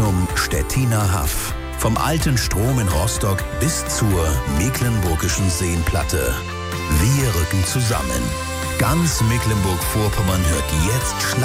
zum Stettiner Haff. Vom alten Strom in Rostock bis zur Mecklenburgischen Seenplatte. Wir rücken zusammen. Ganz Mecklenburg-Vorpommern hört jetzt